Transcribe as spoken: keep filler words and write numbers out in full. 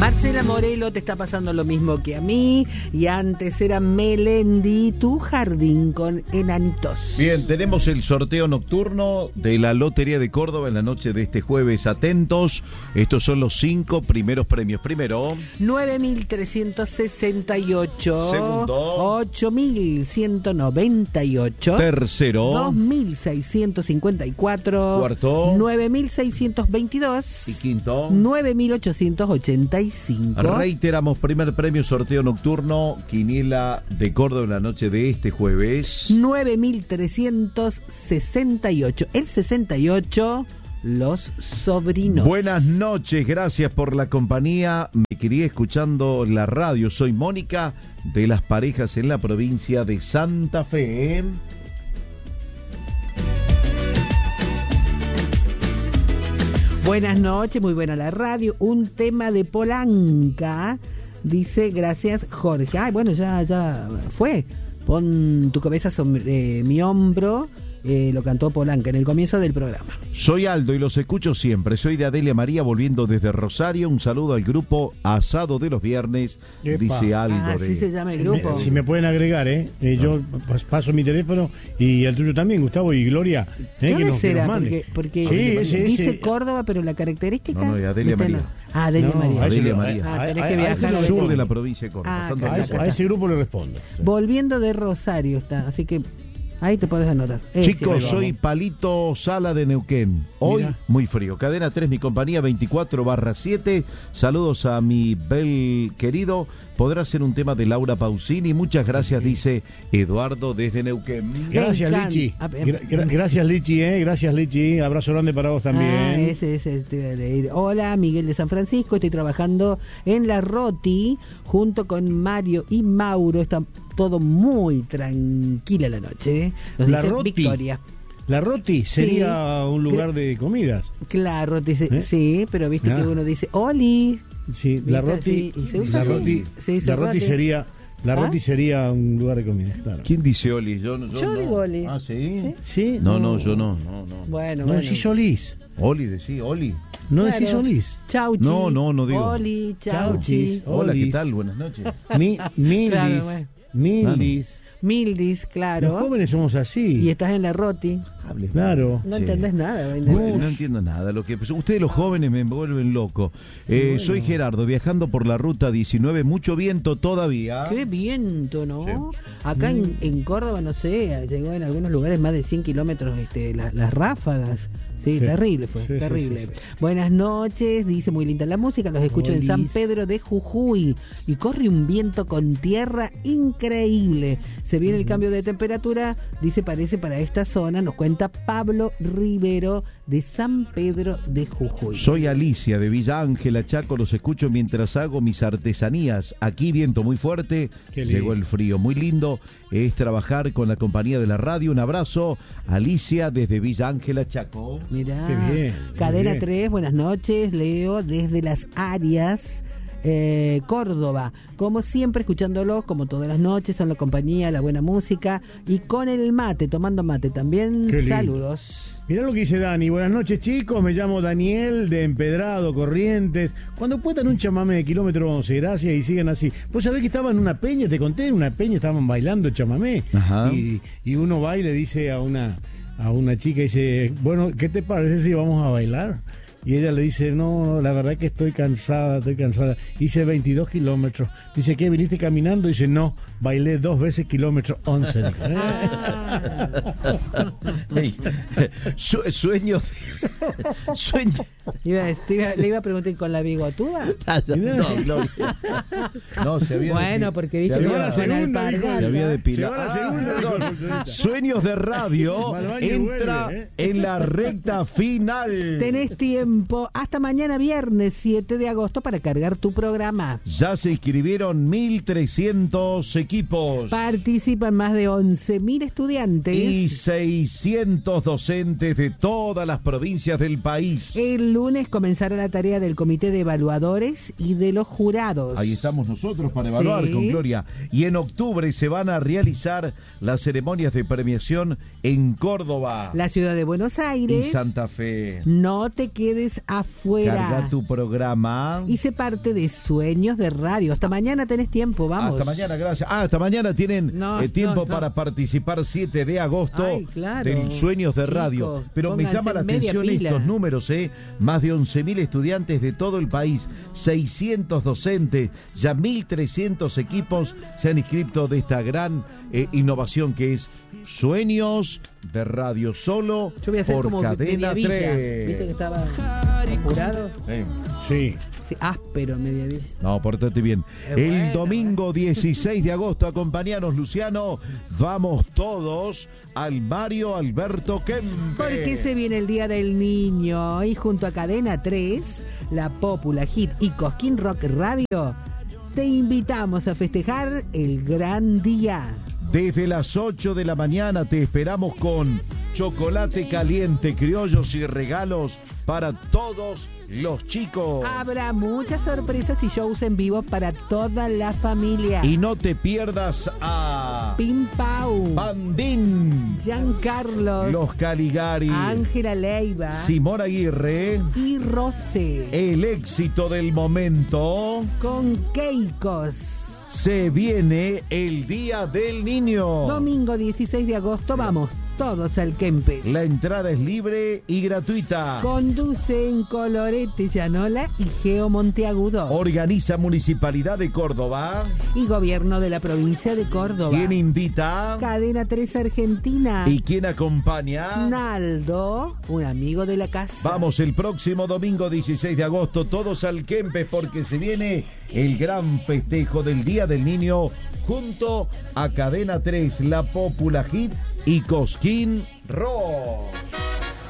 Marcela Morelo, te está pasando lo mismo que a mí. Y antes era Melendi, Tu Jardín con Enanitos. Bien, tenemos el sorteo nocturno de la Lotería de Córdoba en la noche de este jueves. Atentos, estos son los cinco primeros premios. Primero, nueve mil trescientos sesenta y ocho. Segundo, ocho mil ciento noventa y ocho. Tercero, dos mil seiscientos cincuenta y cuatro. Cuarto, nueve mil seiscientos veintidós. Y quinto, nueve mil ochocientos ochenta y cinco. Reiteramos, primer premio sorteo nocturno, Quiniela de Córdoba en la noche de este jueves. nueve mil trescientos sesenta y ocho. El sesenta y ocho, Los Sobrinos. Buenas noches, gracias por la compañía. Me quería escuchando la radio. Soy Mónica, de Las Parejas en la provincia de Santa Fe. Buenas noches, muy buena la radio. Un tema de Polanca. Dice, gracias Jorge. Ay, bueno, ya, ya fue. Pon tu cabeza sobre eh, mi hombro. Eh, lo cantó Polanca en el comienzo del programa. Soy Aldo y los escucho siempre. Soy de Adelia María, volviendo desde Rosario. Un saludo al grupo Asado de los Viernes. Epa. Dice Aldo. Ah, de... así se llama el grupo. Si me pueden agregar, ¿eh? eh yo paso mi teléfono y el tuyo también, Gustavo y Gloria. ¿eh? ¿Qué que nos, será? que nos Porque, porque Sí, ese, dice ese. Córdoba, pero la característica... No, no, y Adelia ¿Viste? María. Ah, Adelia No, María. a ese Adelia lo- María. Ah, a- tenés a- que a viajar ese a lo- Sur Adelia. de la provincia de Córdoba. Ah, Santa A acá, ese, Fe. a ese grupo le respondo. Volviendo de Rosario está, así que ahí te puedes anotar. Eh, Chicos, sí. soy Palito Sala de Neuquén. Hoy Mira. muy frío. Cadena tres, mi compañía veinticuatro barra siete. Saludos a mi bel querido. Podrá ser un tema de Laura Pausini. Muchas gracias, dice Eduardo desde Neuquén. Gracias, Me encanta. Lichi. Ah, eh, Gra- gra- gracias, Lichi, ¿eh? Gracias, Lichi. Abrazo grande para vos también. Ah, ese, ese, te iba a leer. Hola, Miguel de San Francisco. Estoy trabajando en la Roti junto con Mario y Mauro. Está todo muy tranquila la noche. ¿eh? Nos La dice Roti. Victoria. La Roti sería Sí. un lugar de comidas. Claro, dice, ¿Eh? sí, pero viste Ah. que uno dice Oli. Sí, la ¿Viste? Roti, Sí, y se usa la así. Roti, Se dice la Roti Roti. sería, la ¿Ah? Roti sería un lugar de comidas, claro. ¿Quién dice Oli? Yo, no- yo, Yo no. digo Oli. Ah, ¿sí? ¿Sí? Sí, No, no, yo no. No, no. Bueno, No bueno. decís Solís. Oli, decí, Oli. No Claro. decís Solís. Chauchi. No, no, no digo. Oli, Chauchi. Chauchis. Hola, ¿qué Olis. tal? Buenas noches. Mi, Mildis. Claro, bueno. Mildis. Mildis, Los claro. jóvenes somos así. Y estás en la Roti. Hable. Claro. No Sí. entendés nada. No, ¿entendés? no entiendo nada. Lo que ustedes los jóvenes me vuelven loco. Eh, Bueno. Soy Gerardo, viajando por la ruta diecinueve, mucho viento todavía. Qué viento, ¿no? Sí. Acá en, en Córdoba, no sé, llegó en algunos lugares más de cien kilómetros este, la- las ráfagas. Sí, Sí. terrible fue, Sí, sí, terrible. sí, sí. Buenas noches, dice muy linda la música, los escucho en Olis. San Pedro de Jujuy y corre un viento con tierra increíble. Se viene el cambio de temperatura, dice parece para esta zona, nos cuenta Pablo Rivero de San Pedro de Jujuy. Soy Alicia de Villa Ángela, Chaco, los escucho mientras hago mis artesanías. Aquí viento muy fuerte, Qué lindo. llegó el frío, muy lindo. Es trabajar con la compañía de la radio. Un abrazo, Alicia desde Villa Ángela, Chaco. Mirá, Qué bien, qué Cadena bien. tres, buenas noches, Leo, desde las Arias, eh, Córdoba. Como siempre, escuchándolos, como todas las noches, son la compañía, la buena música y con el mate, tomando mate también. Qué lindo. Saludos. Mirá lo que dice Dani. Buenas noches, chicos. Me llamo Daniel de Empedrado, Corrientes. Cuando puedan un chamamé de kilómetro once, gracias, y sigan así. Vos sabés que estaban en una peña, te conté, en una peña estaban bailando chamamé. Ajá. Y, y uno va y le dice a una, a una chica, dice, bueno, ¿qué te parece si vamos a bailar? Y ella le dice, no, no, la verdad que estoy cansada, estoy cansada. Hice veintidós kilómetros. Dice, ¿qué? ¿Viniste caminando? Dice, no, bailé dos veces kilómetro once. Dijo. Ah, Ey, su- sueño, sueño. iba, a- te iba- le iba a preguntar con la bigotuda. No, Gloria. No, se había Bueno, depi- porque se viste Se que va había- la con segunda, dijo. alpargata. Se había Se depilado. va la Ah, segunda. perdón. dijo. Sueños de radio Va al baño y entra vuelve, ¿eh? en la recta final. Tenés tiempo hasta mañana viernes siete de agosto para cargar tu programa. Ya se inscribieron mil trescientos equipos Participan más de once mil estudiantes. y seiscientos docentes de todas las provincias del país. El lunes comenzará la tarea del comité de evaluadores y de los jurados. Ahí estamos nosotros para evaluar Sí. con Gloria. Y en octubre se van a realizar las ceremonias de premiación en Córdoba La ciudad de Buenos y Aires. Santa Fe. No te quedes tardes afuera. Carga tu programa. Hice parte de Sueños de Radio. Hasta mañana tenés tiempo, vamos. Hasta mañana, gracias. Ah, hasta mañana tienen No, eh, tiempo no, no. para participar siete de agosto Ay, claro. del Sueños de Chicos, Radio. Pero me pónganse llama la media atención pila. estos números, ¿eh? Más de once mil estudiantes de todo el país, seiscientos docentes, ya mil trescientos equipos se han inscrito de esta gran eh, innovación que es Sueños de Radio, solo Yo voy a hacer por como Cadena Mediavilla. tres. ¿Viste que estaba apurado? Sí. Sí. Sí, áspero Mediavilla. No, portate bien. Es El bueno, domingo dieciséis de agosto, acompañanos, Luciano. Vamos todos al Mario Alberto Kempe. Porque se viene el Día del Niño y junto a Cadena tres, La Popular Hit y Cosquín Rock Radio, te invitamos a festejar el gran día. Desde las ocho de la mañana te esperamos con chocolate caliente, criollos y regalos para todos los chicos. Habrá muchas sorpresas y shows en vivo para toda la familia. Y no te pierdas a Pim Pau, Bandín, Giancarlos, Los Caligari, Ángela Leiva Simón Aguirre, y Rosé el éxito del momento. con Keikos. Se viene el Día del Niño. Domingo dieciséis de agosto, vamos todos al Kempes. La entrada es libre y gratuita. Conducen Colorete Llanola y Geo Monteagudo. Organiza Municipalidad de Córdoba. Y Gobierno de la Provincia de Córdoba. ¿Quién invita? Cadena tres Argentina. ¿Y quién acompaña? Naldo, un amigo de la casa. Vamos el próximo domingo dieciséis de agosto todos al Kempes porque se viene el gran festejo del Día del Niño junto a Cadena tres, La Popular Hit y Cosquín Rock.